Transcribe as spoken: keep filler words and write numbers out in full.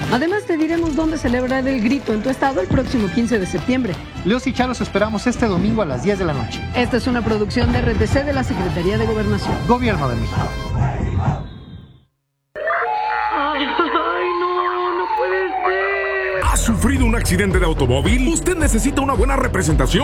Además, te diremos dónde celebrar el grito en tu estado el próximo quince de septiembre. Leos y Charo, los esperamos este domingo a las diez de la noche. Esta es una producción de R T C de la Secretaría de Gobernación. Gobierno de México. Ay, no, no puede ser. ¿Ha sufrido un accidente de automóvil? Usted necesita una buena representación